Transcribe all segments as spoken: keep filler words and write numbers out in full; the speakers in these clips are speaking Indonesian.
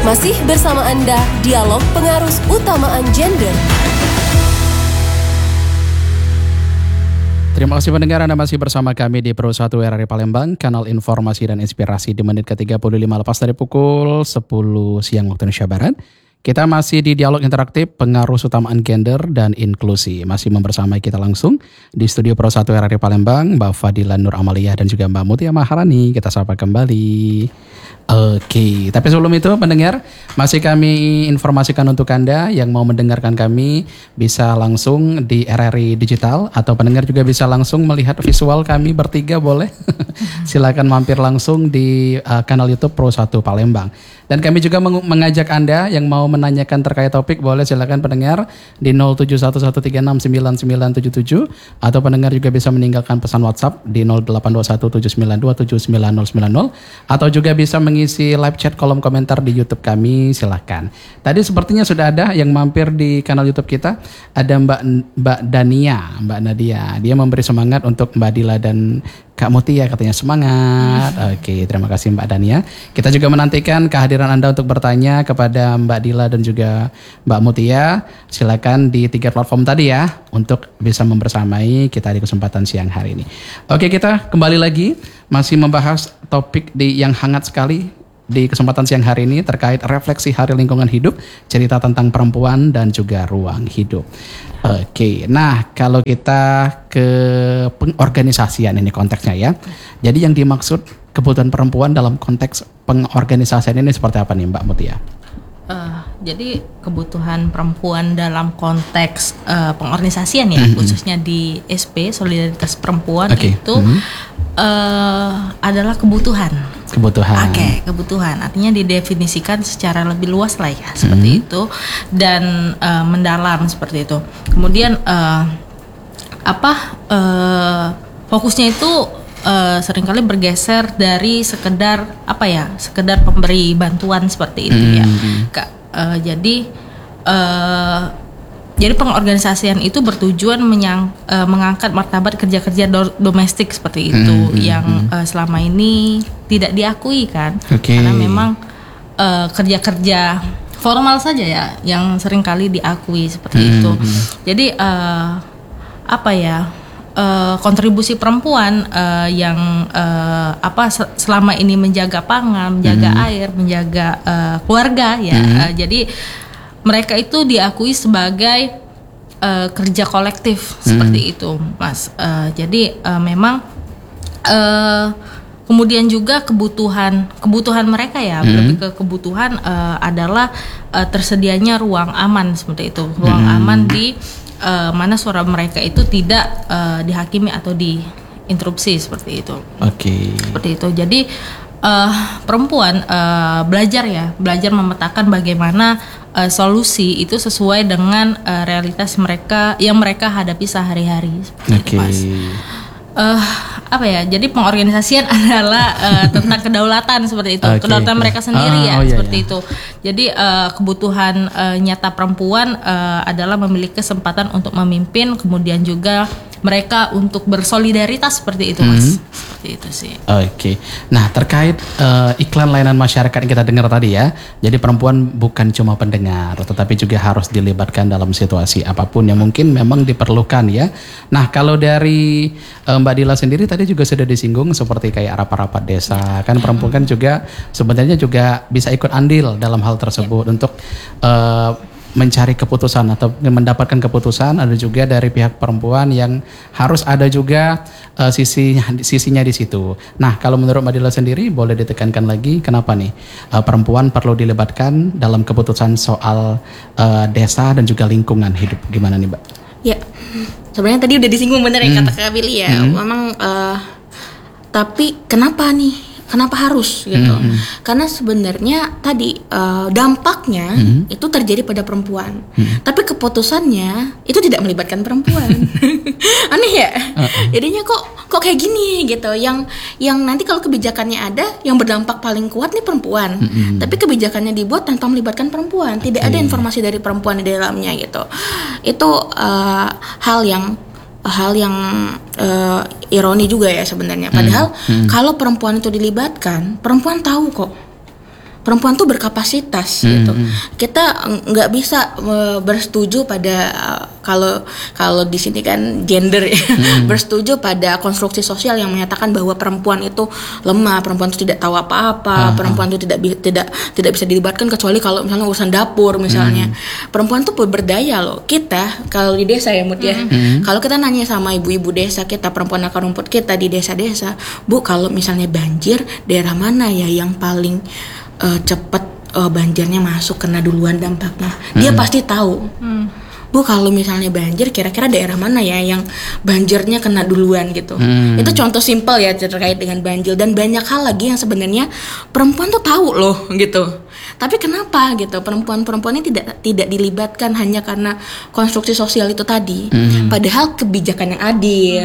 Masih bersama Anda, Dialog Pengarus Utamaan Gender. Terima kasih pendengar, Anda masih bersama kami di Pro satu R R I Palembang, kanal informasi dan inspirasi di menit ke tiga puluh lima lepas dari pukul sepuluh siang waktu Indonesia Barat. Kita masih di dialog interaktif pengaruh utamaan gender dan inklusi. Masih membersamai kita langsung di studio Pro satu R R I Palembang, Mbak Fadila Nur Amalia dan juga Mbak Mutia Maharani. Kita sapa kembali. Oke, tapi sebelum itu pendengar, masih kami informasikan untuk Anda yang mau mendengarkan kami bisa langsung di R R I Digital, atau pendengar juga bisa langsung melihat visual kami bertiga, boleh. Silakan mampir langsung di uh, kanal YouTube Pro satu Palembang. Dan kami juga meng- mengajak Anda yang mau menanyakan terkait topik, boleh silakan pendengar di nol tujuh satu satu tiga enam sembilan sembilan tujuh tujuh, atau pendengar juga bisa meninggalkan pesan WhatsApp di nol delapan dua satu tujuh sembilan dua tujuh sembilan nol sembilan nol, atau juga bisa mengisi live chat kolom komentar di YouTube kami, silakan. Tadi sepertinya sudah ada yang mampir di kanal YouTube kita, ada Mbak Mbak Dania, Mbak Nadia. Dia memberi semangat untuk Mbak Dila dan Kak Mutia, katanya semangat. Oke, terima kasih Mbak Dania. Kita juga menantikan kehadiran Anda untuk bertanya kepada Mbak Dila dan juga Mbak Mutia. Silakan di tiga platform tadi ya, untuk bisa membersamai kita di kesempatan siang hari ini. Oke, kita kembali lagi masih membahas topik di yang hangat sekali di kesempatan siang hari ini terkait refleksi Hari Lingkungan Hidup, cerita tentang perempuan dan juga ruang hidup. Oke, nah kalau kita ke pengorganisasian ini konteksnya ya. Jadi yang dimaksud kebutuhan perempuan dalam konteks pengorganisasian ini seperti apa nih Mbak Mutia? Uh, jadi kebutuhan perempuan dalam konteks uh, pengorganisasian ya, mm-hmm. khususnya di S P Solidaritas Perempuan, okay. itu mm-hmm. uh, adalah kebutuhan. Kebutuhan. Oke, okay, kebutuhan. Artinya didefinisikan secara lebih luas lah ya, seperti mm-hmm. itu, dan uh, mendalam seperti itu. Kemudian uh, apa uh, fokusnya itu Uh, seringkali bergeser dari sekedar apa ya, sekedar pemberi bantuan seperti itu mm-hmm. ya, Kak. Uh, jadi uh, jadi pengorganisasian itu bertujuan menyang, uh, mengangkat martabat kerja-kerja do- domestik seperti itu mm-hmm. yang uh, selama ini tidak diakui kan, okay. karena memang uh, kerja-kerja formal saja ya yang seringkali diakui seperti mm-hmm. itu. Jadi uh, apa ya? Uh, kontribusi perempuan uh, yang uh, apa selama ini menjaga pangan, menjaga mm. air, menjaga uh, keluarga ya. Mm. Uh, jadi mereka itu diakui sebagai uh, kerja kolektif mm. seperti itu, Mas. Uh, jadi uh, memang uh, kemudian juga kebutuhan kebutuhan mereka ya, mm. lebih ke kebutuhan uh, adalah uh, tersedianya ruang aman seperti itu, ruang mm. aman di Uh, mana suara mereka itu tidak uh, dihakimi atau diinterupsi seperti itu. Oke. Okay. Seperti itu. Jadi uh, perempuan uh, belajar ya, belajar memetakan bagaimana uh, solusi itu sesuai dengan uh, realitas mereka yang mereka hadapi sehari-hari. Oke. Okay. Uh, apa ya? Jadi pengorganisasian adalah uh, tentang kedaulatan seperti itu, okay, kedaulatan okay. mereka sendiri ah, ya, oh, iya, seperti iya. itu. Jadi uh, kebutuhan uh, nyata perempuan uh, adalah memiliki kesempatan untuk memimpin, kemudian juga mereka untuk bersolidaritas seperti itu, Mas. Hmm. Seperti itu sih. Oke. Okay. Nah, terkait uh, iklan layanan masyarakat yang kita dengar tadi ya. Jadi perempuan bukan cuma pendengar, tetapi juga harus dilibatkan dalam situasi apapun yang mungkin memang diperlukan ya. Nah, kalau dari uh, Mbak Dila sendiri tadi juga sudah disinggung seperti kayak rapat-rapat desa. Kan perempuan kan juga sebenarnya juga bisa ikut andil dalam hal tersebut ya. Untuk uh, mencari keputusan atau mendapatkan keputusan. Ada juga dari pihak perempuan yang harus ada juga uh, sisi sisinya di situ. Nah, kalau menurut Mbak Dila sendiri boleh ditekankan lagi kenapa nih uh, perempuan perlu dilibatkan dalam keputusan soal uh, desa dan juga lingkungan hidup, gimana nih Mbak? Ya, sebenarnya tadi udah disinggung bener ya hmm. kata Kak Billy ya. Hmm. Memang uh, tapi kenapa nih? Kenapa harus gitu? Mm-hmm. Karena sebenarnya tadi uh, dampaknya mm-hmm. itu terjadi pada perempuan, mm-hmm. tapi keputusannya itu tidak melibatkan perempuan. Aneh ya? Uh-uh. Jadinya kok kok kayak gini gitu. Yang yang nanti kalau kebijakannya ada, yang berdampak paling kuat nih perempuan, mm-hmm. tapi kebijakannya dibuat tanpa melibatkan perempuan, okay. tidak ada informasi dari perempuan di dalamnya gitu. Itu uh, hal yang hal yang uh, ironi juga ya sebenarnya. Padahal hmm. Hmm. kalau perempuan itu dilibatkan, perempuan tahu kok. perempuan tuh berkapasitas Hmm. gitu. Kita nggak bisa uh, bersetuju pada uh, kalau kalau di sini kan gender ya, Hmm. bersetuju pada konstruksi sosial yang menyatakan bahwa perempuan itu lemah, perempuan itu tidak tahu apa-apa, Aha. perempuan itu tidak bi- tidak tidak bisa dilibatkan kecuali kalau misalnya urusan dapur misalnya. Perempuan tuh berdaya loh. Kita kalau di desa ya Mut ya, kalau kita nanya sama ibu-ibu desa kita, perempuan akar rumput kita di desa-desa, Bu, kalau misalnya banjir daerah mana ya yang paling uh, cepat uh, banjirnya masuk, kena duluan dampaknya? Dia pasti tahu. Bu, kalau misalnya banjir kira-kira daerah mana ya yang banjirnya kena duluan gitu. Hmm. Itu contoh simpel ya terkait dengan banjir, dan banyak hal lagi yang sebenarnya perempuan tuh tahu loh gitu. Tapi kenapa gitu perempuan-perempuan ini tidak tidak dilibatkan hanya karena konstruksi sosial itu tadi. Hmm. Padahal kebijakan yang adil,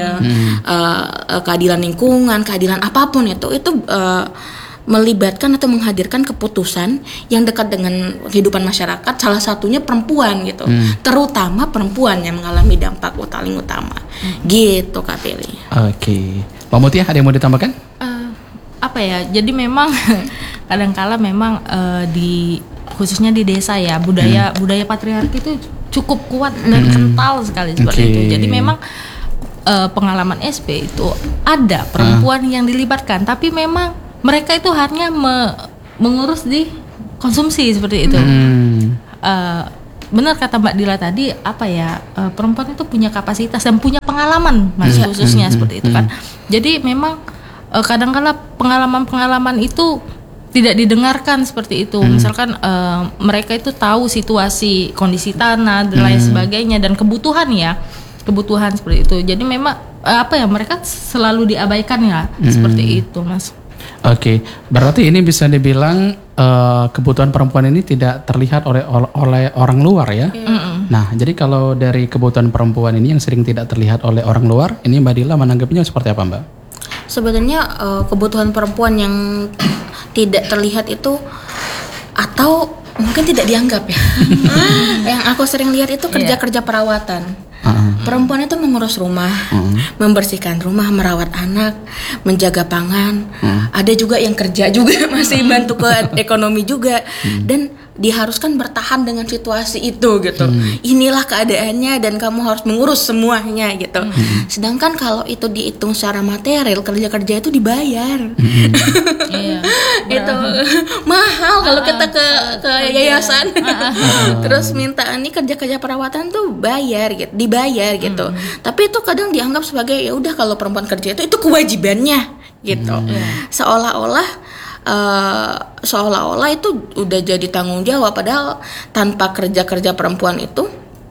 uh, keadilan lingkungan, keadilan apapun itu itu uh, melibatkan atau menghadirkan keputusan yang dekat dengan kehidupan masyarakat, salah satunya perempuan gitu. Hmm. Terutama perempuan yang mengalami dampak paling utama. Gitu Kak Peli. Oke. Mbak Mutia ada yang mau ditambahkan? Eh, apa ya? Jadi memang kadangkala memang eh, di khususnya di desa ya budaya budaya patriarki itu cukup kuat dan kental sekali seperti Oke. itu. Jadi memang eh, pengalaman S P itu ada perempuan yang dilibatkan, tapi memang mereka itu hanya me- mengurus di konsumsi seperti itu. Hmm. Eh, benar kata Mbak Dila tadi, apa ya, eh, perempuan itu punya kapasitas dan punya pengalaman mas Hmm. khususnya Hmm. seperti itu kan. Jadi memang eh, kadang-kala pengalaman-pengalaman itu tidak didengarkan seperti itu. Hmm. Misalkan eh, mereka itu tahu situasi kondisi tanah dan lain Hmm. sebagainya dan kebutuhan ya, kebutuhan seperti itu. Jadi memang eh, apa ya, mereka selalu diabaikan ya seperti itu mas. Oke, berarti ini bisa dibilang eh, kebutuhan perempuan ini tidak terlihat oleh oleh orang luar ya. Nah, jadi kalau dari kebutuhan perempuan ini yang sering tidak terlihat oleh orang luar, ini Mbak Dila menanggapinya seperti apa Mbak? Sebenarnya uh, kebutuhan perempuan yang tidak terlihat itu atau mungkin tidak dianggap ya. Yang aku sering lihat itu kerja-kerja perawatan. Uh-uh. Perempuan itu mengurus rumah, Uh-uh. membersihkan rumah, merawat anak, menjaga pangan. Uh-uh. Ada juga yang kerja juga masih bantu ke ekonomi juga, dan diharuskan bertahan dengan situasi itu gitu. Inilah keadaannya dan kamu harus mengurus semuanya gitu. Sedangkan kalau itu dihitung secara material, kerja-kerja itu dibayar. Iya. Itu mahal kalau kita ke ke yayasan. Terus minta ini kerja-kerja perawatan tuh bayar gitu, dibayar gitu. Tapi itu kadang dianggap sebagai ya udah kalau perempuan kerja itu itu kewajibannya gitu. Seolah-olah Uh, seolah-olah itu udah jadi tanggung jawab, padahal tanpa kerja-kerja perempuan itu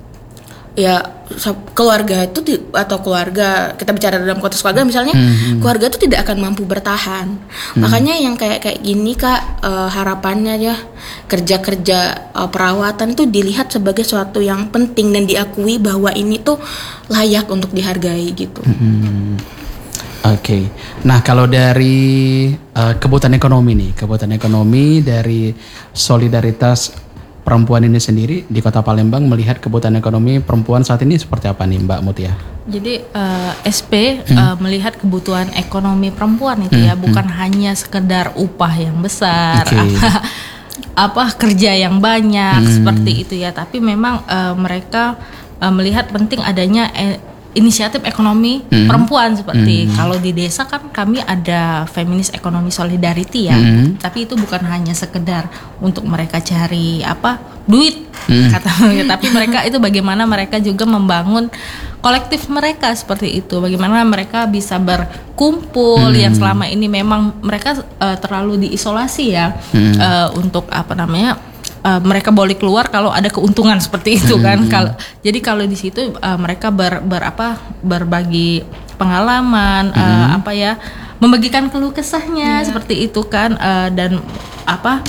ya keluarga itu ti- atau keluarga, kita bicara dalam konteks keluarga misalnya, Hmm. keluarga itu tidak akan mampu bertahan. Makanya yang kayak kayak gini Kak, uh, harapannya ya kerja-kerja uh, perawatan itu dilihat sebagai suatu yang penting dan diakui bahwa ini tuh layak untuk dihargai gitu. Hmm. Oke, nah kalau dari uh, kebutuhan ekonomi nih, kebutuhan ekonomi dari solidaritas perempuan ini sendiri di Kota Palembang melihat kebutuhan ekonomi perempuan saat ini seperti apa nih Mbak Mutia? Jadi eh, S P eh, melihat kebutuhan ekonomi perempuan itu ya, bukan hanya sekedar upah yang besar, Oke. apa, apa kerja yang banyak seperti itu ya, tapi memang eh, mereka eh, melihat penting adanya eh, inisiatif ekonomi Hmm. perempuan seperti kalau di desa kan kami ada Feminis Ekonomi Solidarity ya, Hmm. tapi itu bukan hanya sekedar untuk mereka cari apa duit Hmm. kata mereka, tapi mereka itu bagaimana mereka juga membangun kolektif mereka seperti itu, bagaimana mereka bisa berkumpul yang selama ini memang mereka eh, terlalu diisolasi ya, eh, untuk apa namanya, Uh, mereka boleh keluar kalau ada keuntungan seperti itu kan. Kalau jadi kalau di situ uh, mereka ber, ber apa berbagi pengalaman, uh, apa ya, membagikan keluh kesahnya seperti itu kan, uh, dan apa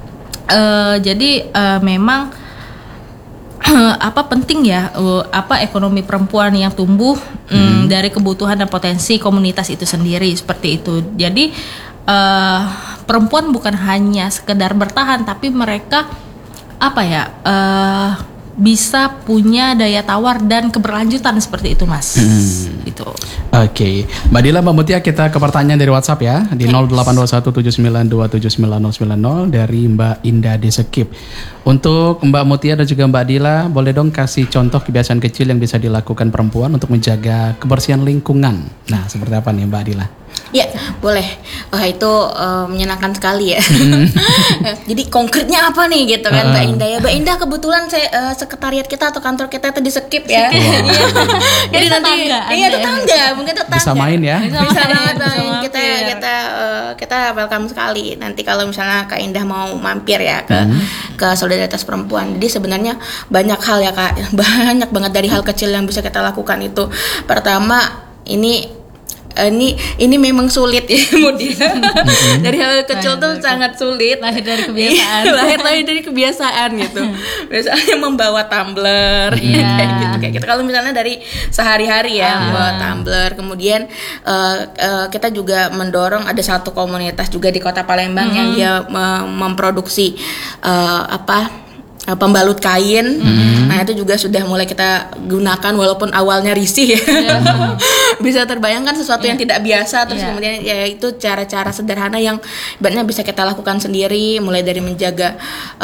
uh, jadi uh, memang apa penting ya uh, apa ekonomi perempuan yang tumbuh um, dari kebutuhan dan potensi komunitas itu sendiri seperti itu. Jadi uh, perempuan bukan hanya sekedar bertahan, tapi mereka apa ya uh, bisa punya daya tawar dan keberlanjutan seperti itu, Mas. Hmm. Gitu. Oke, okay. Mbak Dila, Mbak Mutia, kita ke pertanyaan dari WhatsApp ya di nol delapan dua satu tujuh sembilan dua tujuh sembilan nol sembilan nol dari Mbak Indah di Sekip. Untuk Mbak Mutia dan juga Mbak Dila, boleh dong kasih contoh kebiasaan kecil yang bisa dilakukan perempuan untuk menjaga kebersihan lingkungan. Nah, seperti apa nih Mbak Dila? Ya, boleh. Wah, itu uh, menyenangkan sekali ya. Jadi konkretnya apa nih gitu kan, uh. Mbak Indah ya. Mbak Indah kebetulan saya uh, sekretariat kita atau kantor kita itu di Sekip ya. Wow. Jadi nanti iya tetangga, mungkin tetangga. Bisa main ya. Bisa, bisa banget main. Kita kita uh, kita welcome sekali. Nanti kalau misalnya Kak Indah mau mampir ya ke hmm. ke solidaritas perempuan. Jadi sebenarnya banyak hal ya Kak. Banyak banget dari hal kecil yang bisa kita lakukan itu. Pertama, ini Uh, ini ini memang sulit ya Mutia. Mm-hmm. Dari hal kecil lahir tuh dari, sangat sulit. Lahir dari kebiasaan. lahir lahir dari kebiasaan gitu. Misalnya membawa tumbler, yeah. kayak gitu kayak gitu. Kalau misalnya dari sehari-hari ya, uh. membawa tumbler. Kemudian uh, uh, kita juga mendorong ada satu komunitas juga di Kota Palembang mm-hmm. yang dia uh, memproduksi uh, apa? pembalut kain, mm-hmm. nah itu juga sudah mulai kita gunakan walaupun awalnya risih ya, yeah. bisa terbayangkan sesuatu yeah. yang tidak biasa, terus yeah. kemudian ya itu cara-cara sederhana yang ibaratnya bisa kita lakukan sendiri, mulai dari menjaga,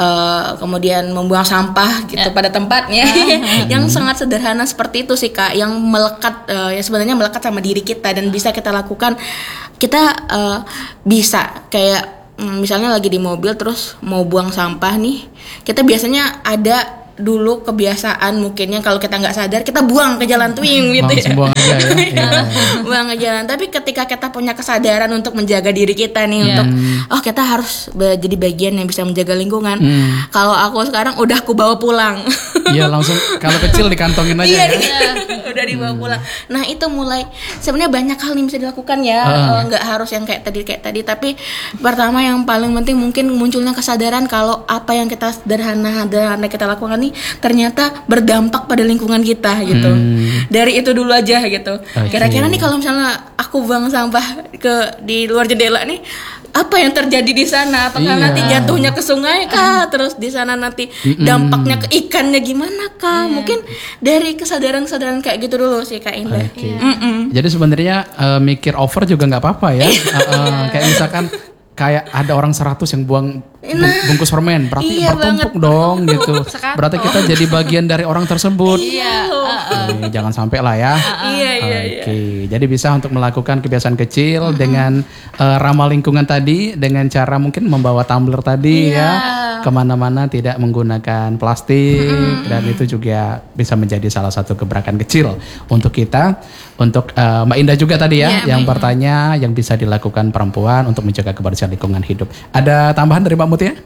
uh, kemudian membuang sampah gitu yeah. pada tempatnya, yeah. yang sangat sederhana seperti itu sih Kak, yang melekat, uh, ya sebenarnya melekat sama diri kita dan bisa kita lakukan, kita uh, bisa kayak misalnya lagi di mobil terus mau buang sampah nih, kita biasanya ada dulu kebiasaan mungkinnya kalau kita nggak sadar kita buang ke jalan tuing gitu ya. Buang aja ya. ya. Buang ke jalan. Tapi ketika kita punya kesadaran untuk menjaga diri kita nih, yeah. untuk oh kita harus jadi bagian yang bisa menjaga lingkungan. Hmm. Kalau aku sekarang udah aku bawa pulang. Iya langsung kalau kecil dikantongin aja. Iya, ya. Udah dibawa hmm. pulang. Nah itu mulai sebenarnya banyak hal yang bisa dilakukan ya. Uh. Nggak harus yang kayak tadi kayak tadi. Tapi pertama yang paling penting mungkin munculnya kesadaran kalau apa yang kita sederhana sederhana kita lakukan nih ternyata berdampak pada lingkungan kita gitu. Hmm. Dari itu dulu aja gitu. Okay. Kira-kira nih kalau misalnya aku buang sampah ke di luar jendela nih, apa yang terjadi di sana? Apakah iya. nanti jatuhnya ke sungai kah? Terus di sana nanti Mm-mm. dampaknya ke ikannya gimana kah? Yeah. Mungkin dari kesadaran-kesadaran kayak gitu dulu sih Kak Indah. Okay. Jadi sebenarnya uh, mikir over juga nggak apa-apa ya. uh, uh, kayak misalkan kayak ada orang seratus yang buang nah, bungkus permen, berarti iya bertumpuk banget. Dong gitu. Berarti kita jadi bagian dari orang tersebut. Iya. Uh, uh. Oke, jangan sampai lah ya. Uh, uh. Iya iya. Oke, iya. Jadi bisa untuk melakukan kebiasaan kecil uh-huh. dengan uh, ramah lingkungan tadi, dengan cara mungkin membawa tumbler tadi yeah. ya, kemana-mana tidak menggunakan plastik uh-huh. dan itu juga bisa menjadi salah satu gebrakan kecil untuk kita, untuk uh, Mbak Indah juga tadi ya, yeah, yang Mbak. bertanya yang bisa dilakukan perempuan untuk menjaga kebersihan lingkungan hidup. Ada tambahan dari Mbak Mutia?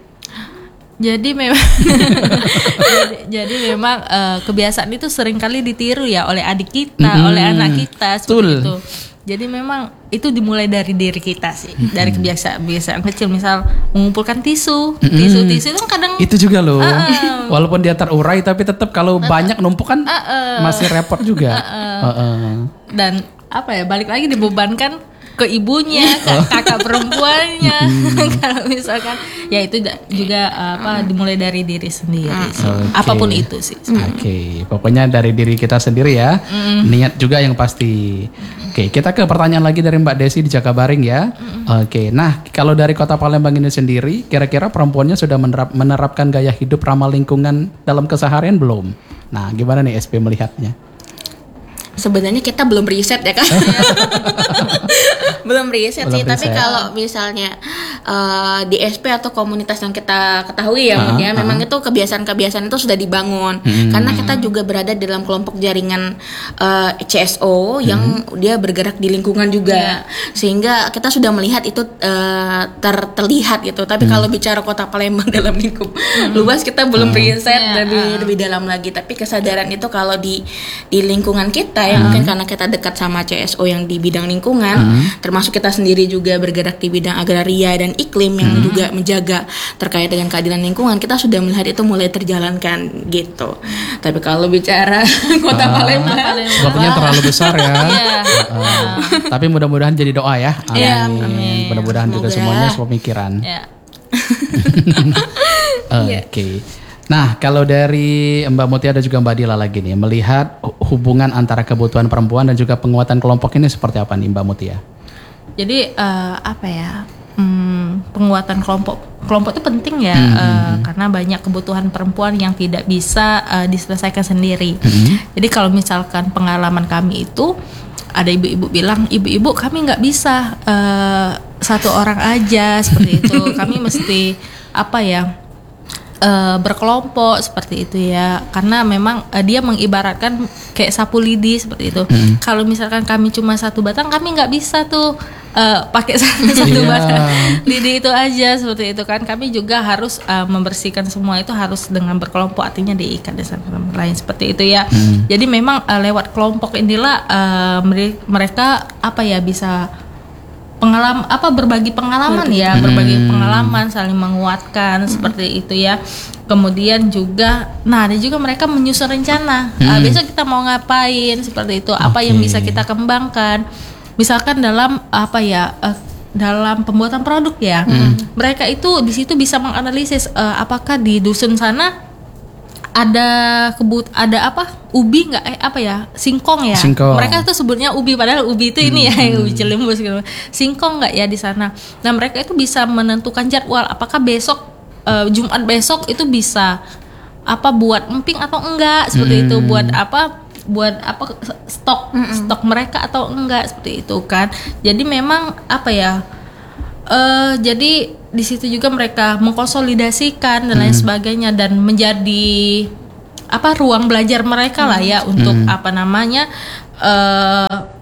Jadi memang jadi, jadi memang uh, kebiasaan itu seringkali ditiru ya oleh adik kita, mm-hmm. oleh anak kita seperti Betul. itu. Jadi memang itu dimulai dari diri kita sih, mm-hmm. dari kebiasaan-kebiasaan kecil, misal mengumpulkan tisu, mm-hmm. tisu-tisu itu kadang itu juga loh. Uh-uh. Walaupun dia terurai tapi tetap kalau uh-uh. banyak numpuk kan uh-uh. masih repot juga. Uh-uh. Uh-uh. Dan apa ya, balik lagi dibebankan ke ibunya, ke kakak perempuannya. Kalau misalkan ya itu juga apa dimulai dari diri sendiri. Okay. Apapun itu sih. Oke, okay. Pokoknya dari diri kita sendiri ya. Mm. Niat juga yang pasti. Oke, okay. Kita ke pertanyaan lagi dari Mbak Desi di Jakabaring ya. Mm. Oke, okay. Nah kalau dari Kota Palembang ini sendiri, kira-kira perempuannya sudah menerap, menerapkan gaya hidup ramah lingkungan dalam keseharian belum? Nah, gimana nih S P melihatnya? Sebenarnya kita belum riset ya kan. belum riset belum sih riset. Tapi kalau misalnya uh, di S P atau komunitas yang kita ketahui ya, uh, ya uh. memang itu kebiasaan-kebiasaan itu sudah dibangun. hmm. Karena kita juga berada dalam kelompok jaringan uh, C S O hmm. yang dia bergerak di lingkungan juga, yeah. sehingga kita sudah melihat itu uh, ter- terlihat gitu. Tapi hmm. kalau bicara Kota Palembang dalam lingkup hmm. luas kita belum hmm. riset yeah. lebih uh. lebih dalam lagi. Tapi kesadaran itu kalau di di lingkungan kita ya, hmm. mungkin karena kita dekat sama C S O yang di bidang lingkungan, hmm. termasuk kita sendiri juga bergerak di bidang agraria dan iklim yang hmm. juga menjaga terkait dengan keadilan lingkungan, kita sudah melihat itu mulai terjalankan gitu. Tapi kalau bicara Kota uh, Palembang, sepertinya terlalu besar ya. uh, tapi mudah-mudahan jadi doa ya. Amin. Ya, amin. Mudah-mudahan Semoga. juga semuanya sepemikiran. Ya. Oke. Okay. Nah, kalau dari Mbak Mutia dan juga Mbak Dila lagi nih, melihat hubungan antara kebutuhan perempuan dan juga penguatan kelompok ini seperti apa nih Mbak Mutia? Jadi uh, apa ya, hmm, penguatan kelompok kelompok itu penting ya, hmm, uh, hmm. karena banyak kebutuhan perempuan yang tidak bisa uh, diselesaikan sendiri. Hmm. Jadi kalau misalkan pengalaman kami itu ada ibu-ibu bilang, ibu-ibu kami nggak bisa uh, satu orang aja seperti itu, kami mesti apa ya, uh, berkelompok seperti itu ya, karena memang uh, dia mengibaratkan kayak sapu lidi seperti itu. Hmm. Kalau misalkan kami cuma satu batang, kami nggak bisa tuh uh, pakai satu yeah. batang lidi itu aja seperti itu kan. Kami juga harus uh, membersihkan semua itu harus dengan berkelompok, artinya diikat dengan lain seperti itu ya. Hmm. Jadi memang uh, lewat kelompok inilah uh, mereka apa ya bisa pengalaman apa berbagi pengalaman hmm. ya, berbagi pengalaman, saling menguatkan hmm. seperti itu ya. Kemudian juga, nah ada juga mereka menyusun rencana. Hmm. Uh, besok kita mau ngapain seperti itu, apa okay. yang bisa kita kembangkan. Misalkan dalam apa ya, uh, dalam pembuatan produk ya, hmm. mereka itu di situ bisa menganalisis uh, apakah di dusun sana ada kebut ada apa ubi nggak eh apa ya singkong ya, singkong. Mereka tuh sebutnya ubi padahal ubi itu ini hmm. ya ubi celimbus gitu, singkong nggak ya di sana. Nah mereka itu bisa menentukan jadwal apakah besok uh, Jumat besok itu bisa apa buat emping atau enggak seperti hmm. itu, buat apa buat apa stok Mm-mm. stok mereka atau enggak seperti itu kan. Jadi memang apa ya uh, jadi di situ juga mereka mengkonsolidasikan dan lain hmm. sebagainya, dan menjadi apa ruang belajar mereka lah ya untuk hmm. apa namanya uh,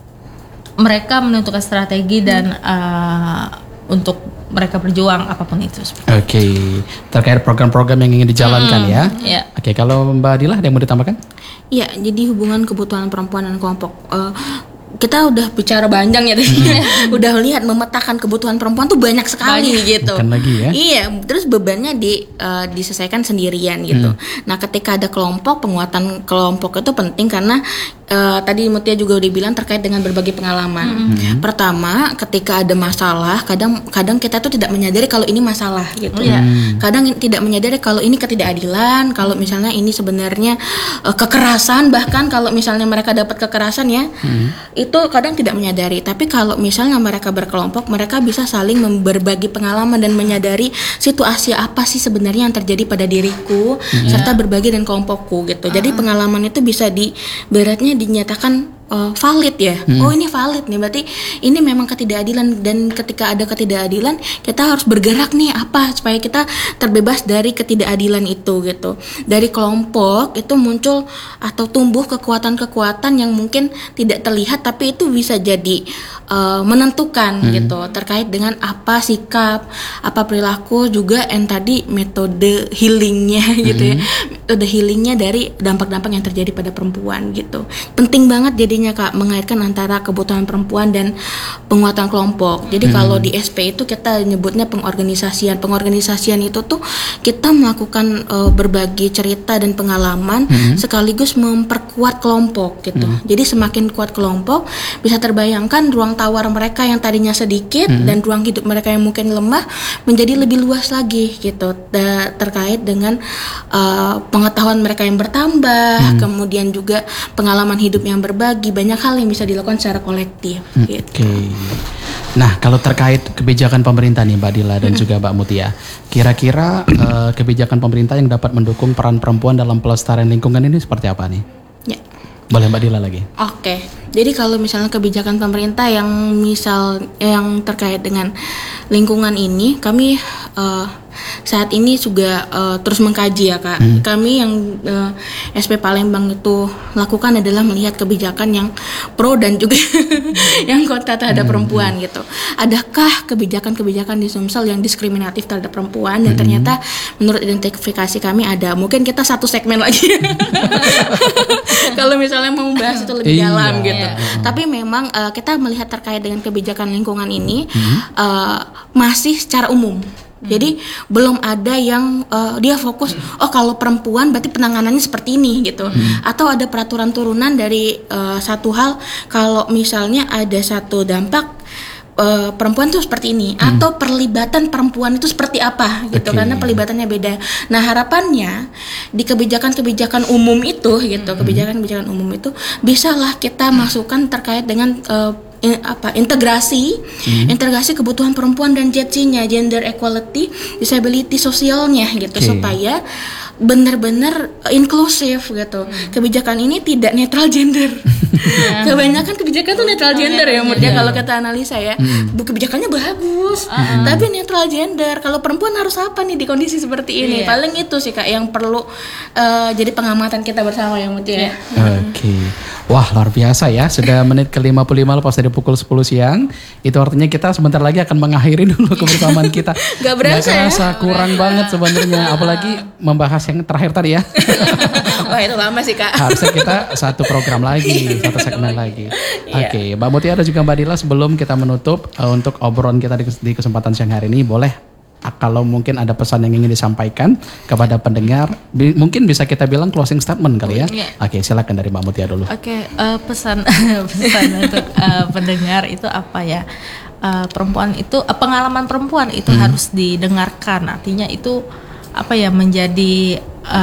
mereka menentukan strategi dan uh, untuk mereka berjuang apapun itu. Oke, okay. Terkait program-program yang ingin dijalankan hmm, ya. Yeah. Oke, okay, kalau Mbak Dila ada yang mau ditambahkan? Iya, jadi hubungan kebutuhan perempuan dan kelompok. Uh, kita udah bicara panjang ya tadi, hmm. udah lihat memetakan kebutuhan perempuan tuh banyak sekali banyak. Gitu. Bukan lagi ya? Iya, terus bebannya di uh, diselesaikan sendirian gitu. Hmm. Nah, ketika ada kelompok, penguatan kelompok itu penting karena uh, tadi Mutia juga udah bilang terkait dengan berbagai pengalaman. Hmm. Pertama, ketika ada masalah, kadang kadang kita tuh tidak menyadari kalau ini masalah gitu. Hmm. Kadang tidak menyadari kalau ini ketidakadilan, kalau misalnya ini sebenarnya uh, kekerasan, bahkan kalau misalnya mereka dapat kekerasan ya. Hmm. Itu kadang tidak menyadari, tapi kalau misalnya mereka berkelompok, mereka bisa saling berbagi pengalaman dan menyadari situasi apa sih sebenarnya yang terjadi pada diriku, yeah. serta berbagi dengan kelompokku gitu. Uh-huh. Jadi pengalaman itu bisa di beratnya dinyatakan uh, valid ya. Hmm. Oh ini valid nih, berarti ini memang ketidakadilan, dan ketika ada ketidakadilan kita harus bergerak nih apa supaya kita terbebas dari ketidakadilan itu gitu. Dari kelompok itu muncul atau tumbuh kekuatan-kekuatan yang mungkin tidak terlihat tapi itu bisa jadi uh, menentukan hmm. gitu terkait dengan apa sikap, apa perilaku, juga yang tadi metode healingnya gitu hmm. ya, metode healingnya dari dampak-dampak yang terjadi pada perempuan gitu. Penting banget jadinya Kak mengaitkan antara kebutuhan perempuan dan penguatan kelompok. Jadi hmm. kalau di S P itu kita nyebutnya pengorganisasian. Pengorganisasian itu tuh kita melakukan uh, berbagi cerita dan pengalaman hmm. sekaligus memperkuat kelompok gitu. Hmm. Jadi semakin kuat kelompok, bisa terbayangkan ruang tawar mereka yang tadinya sedikit hmm. dan ruang hidup mereka yang mungkin lemah menjadi lebih luas lagi gitu. Da- terkait dengan uh, pengetahuan mereka yang bertambah, hmm. kemudian juga pengalaman hidup yang berbagi, banyak hal yang bisa dilakukan secara kolektif. Hmm. Gitu. Oke. Okay. Nah, kalau terkait kebijakan pemerintah nih Mbak Dila dan hmm. juga Mbak Mutia, kira-kira uh, kebijakan pemerintah yang dapat mendukung peran perempuan dalam pelestarian lingkungan ini seperti apa nih? Ya. Boleh Mbak Dila lagi. Oke, jadi kalau misalnya kebijakan pemerintah yang misal yang terkait dengan lingkungan ini, kami uh, saat ini juga uh, terus mengkaji ya Kak. Hmm. Kami yang uh, S P Palembang itu lakukan adalah melihat kebijakan yang pro dan juga yang kontra terhadap hmm. perempuan gitu. Adakah kebijakan-kebijakan di Sumsel yang diskriminatif terhadap perempuan? Dan hmm. ternyata menurut identifikasi kami ada. Mungkin kita satu segmen lagi kalau misalnya mau membahas itu lebih iya. dalam gitu. Iya. Tapi memang uh, kita melihat terkait dengan kebijakan lingkungan ini hmm. uh, masih secara umum. Jadi hmm. belum ada yang uh, dia fokus oh kalau perempuan berarti penanganannya seperti ini gitu. Hmm. Atau ada peraturan turunan dari uh, satu hal, kalau misalnya ada satu dampak Uh, perempuan tuh seperti ini hmm. atau perlibatan perempuan itu seperti apa gitu okay. karena pelibatannya beda. Nah harapannya di kebijakan-kebijakan umum itu gitu hmm. kebijakan-kebijakan umum itu bisalah kita masukkan terkait dengan uh, in, apa integrasi hmm. integrasi kebutuhan perempuan dan J E D C-nya, gender equality, disability sosialnya gitu okay. supaya benar-benar inklusif gitu. Hmm. Kebijakan ini tidak netral gender. Yeah. Kebanyakan kebijakan tuh netral gender ya menurut yeah. kalau kita analisa ya. Hmm. Kebijakannya bagus, hmm. tapi netral gender. Kalau perempuan harus apa nih di kondisi seperti ini? Yeah. Paling itu sih Kak yang perlu uh, jadi pengamatan kita bersama ya Muti ya. Oke. Okay. Wah, luar biasa ya. Sudah menit ke lima puluh lima lepas dari pukul sepuluh siang. Itu artinya kita sebentar lagi akan mengakhiri dulu kebersamaan kita. Gak berasa, Gak kerasa, ya? Kurang banget sebenarnya. Apalagi membahas yang terakhir tadi ya. Wah, itu lama sih Kak. Harusnya kita satu program lagi, satu segmen lagi. Oke, okay. Mbak Mutia dan juga Mbak Dila, sebelum kita menutup uh, untuk obrolan kita di, di kesempatan siang hari ini, boleh uh, kalau mungkin ada pesan yang ingin disampaikan kepada pendengar, bi- mungkin bisa kita bilang closing statement kali ya. Yeah. Oke, okay, silakan dari Mbak Mutia dulu. Oke, okay, uh, pesan pesan untuk uh, pendengar itu apa ya? Uh, perempuan itu uh, pengalaman perempuan itu hmm. harus didengarkan. Artinya itu apa ya menjadi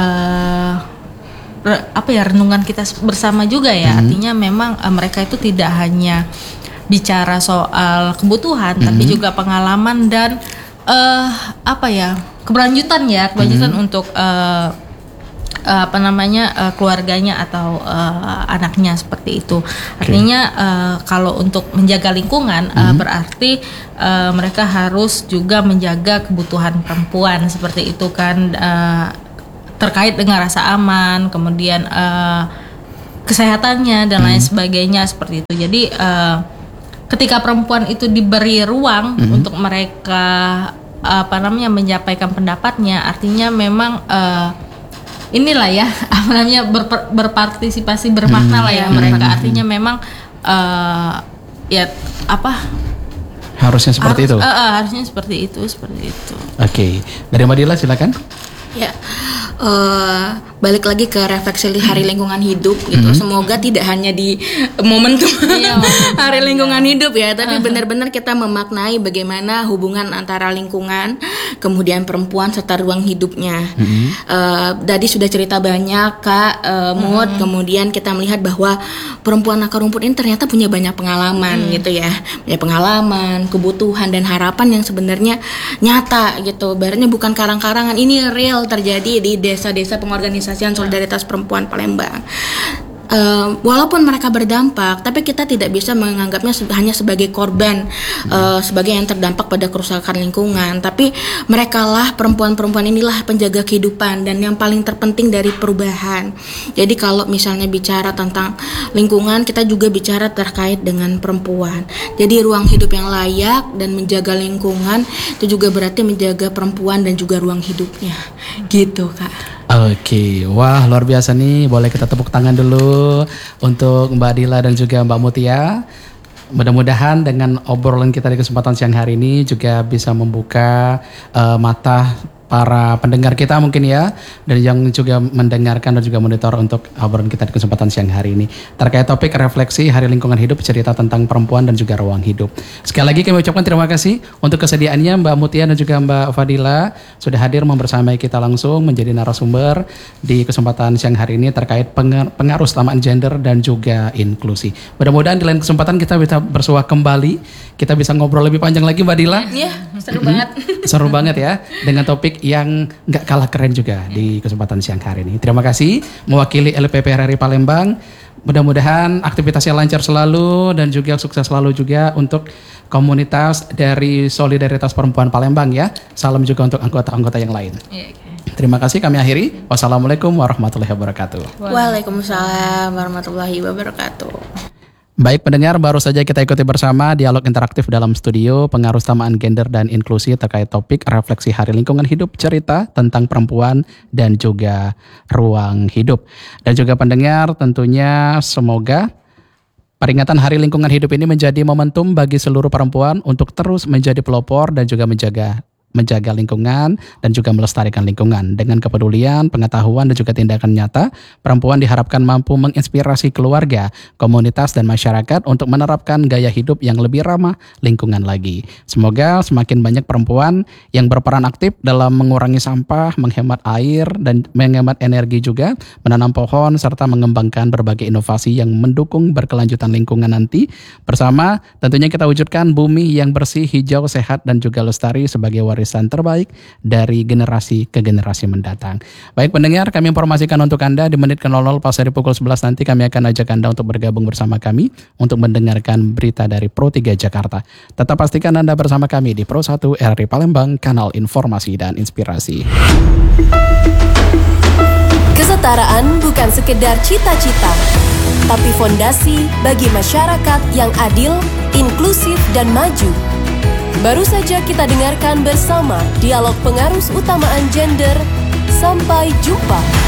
uh, re, apa ya renungan kita bersama juga ya. Hmm. Artinya memang uh, mereka itu tidak hanya bicara soal kebutuhan, hmm. tapi juga pengalaman dan uh, apa ya keberlanjutan ya keberlanjutan hmm. untuk uh, uh, apa namanya uh, keluarganya atau uh, anaknya seperti itu. Artinya uh, kalau untuk menjaga lingkungan hmm. uh, berarti uh, mereka harus juga menjaga kebutuhan perempuan seperti itu kan, uh, terkait dengan rasa aman, kemudian uh, kesehatannya dan hmm. lain sebagainya seperti itu. Jadi uh, ketika perempuan itu diberi ruang hmm. untuk mereka apa namanya menyampaikan pendapatnya, artinya memang uh, inilah ya apa namanya ber, berpartisipasi bermakna hmm. lah ya hmm. mereka. Artinya memang uh, ya apa harusnya seperti harus, itu. Uh, uh, harusnya seperti itu, seperti itu. Oke, okay. Dari Mbak Dila silakan. Ya, uh, balik lagi ke refleksi hari lingkungan hidup gitu. Mm-hmm. Semoga tidak hanya di momentum iya, hari lingkungan ya. hidup ya, tapi uh-huh. benar-benar kita memaknai bagaimana hubungan antara lingkungan, kemudian perempuan serta ruang hidupnya. Mm-hmm. Uh, tadi sudah cerita banyak Kak uh, Mut, mm-hmm. kemudian kita melihat bahwa perempuan akar rumput ini ternyata punya banyak pengalaman mm. gitu ya, punya pengalaman, kebutuhan dan harapan yang sebenarnya nyata gitu. Baratnya bukan karang-karangan, ini real terjadi di desa-desa pengorganisasian solidaritas perempuan Palembang. Uh, walaupun mereka berdampak, tapi kita tidak bisa menganggapnya se- hanya sebagai korban, hmm. uh, sebagai yang terdampak pada kerusakan lingkungan. Tapi merekalah perempuan-perempuan inilah penjaga kehidupan dan yang paling terpenting dari perubahan. Jadi kalau misalnya bicara tentang lingkungan, kita juga bicara terkait dengan perempuan. Jadi ruang hidup yang layak dan menjaga lingkungan itu juga berarti menjaga perempuan dan juga ruang hidupnya. Gitu Kak. Oke, wah luar biasa nih. Boleh kita tepuk tangan dulu untuk Mbak Dila dan juga Mbak Mutia. Mudah-mudahan dengan obrolan kita di kesempatan siang hari ini juga bisa membuka uh, mata para pendengar kita mungkin ya, dan yang juga mendengarkan dan juga monitor untuk obrolan kita di kesempatan siang hari ini terkait topik refleksi Hari Lingkungan Hidup, cerita tentang perempuan dan juga ruang hidup. Sekali lagi kami ucapkan terima kasih untuk kesediaannya Mbak Mutia dan juga Mbak Fadila sudah hadir membersamai kita langsung menjadi narasumber di kesempatan siang hari ini terkait pengaruh kesamaan gender dan juga inklusi. Mudah-mudahan di lain kesempatan kita bisa bersua kembali, kita bisa ngobrol lebih panjang lagi Mbak Dila. Iya, seru banget. Seru banget ya dengan topik yang gak kalah keren juga di kesempatan siang hari ini. Terima kasih mewakili L P P R R I Palembang. Mudah-mudahan aktivitasnya lancar selalu dan juga sukses selalu juga untuk komunitas dari Solidaritas Perempuan Palembang ya. Salam juga untuk anggota-anggota yang lain. Terima kasih, kami akhiri. Wassalamualaikum warahmatullahi wabarakatuh. Waalaikumsalam warahmatullahi wabarakatuh. Baik pendengar, baru saja kita ikuti bersama dialog interaktif dalam studio pengaruh kesamaan gender dan inklusi terkait topik refleksi Hari Lingkungan Hidup, cerita tentang perempuan dan juga ruang hidup. Dan juga pendengar, tentunya semoga peringatan Hari Lingkungan Hidup ini menjadi momentum bagi seluruh perempuan untuk terus menjadi pelopor dan juga menjaga menjaga lingkungan dan juga melestarikan lingkungan. Dengan kepedulian, pengetahuan, dan juga tindakan nyata, perempuan diharapkan mampu menginspirasi keluarga, komunitas, dan masyarakat untuk menerapkan gaya hidup yang lebih ramah lingkungan lagi. Semoga semakin banyak perempuan yang berperan aktif dalam mengurangi sampah, menghemat air, dan menghemat energi juga, menanam pohon, serta mengembangkan berbagai inovasi yang mendukung berkelanjutan lingkungan nanti. Bersama tentunya kita wujudkan bumi yang bersih, hijau, sehat, dan juga lestari sebagai warisan terbaik dari generasi ke generasi mendatang. Baik pendengar, kami informasikan untuk Anda di menit ke nol nol pas dari pukul sebelas nanti kami akan ajak Anda untuk bergabung bersama kami untuk mendengarkan berita dari Pro tiga Jakarta. Tetap pastikan Anda bersama kami di Pro satu R R I Palembang, kanal informasi dan inspirasi. Kesetaraan bukan sekedar cita-cita, tapi fondasi bagi masyarakat yang adil, inklusif, dan maju. Baru saja kita dengarkan bersama dialog pengarus utamaan gender. Sampai jumpa.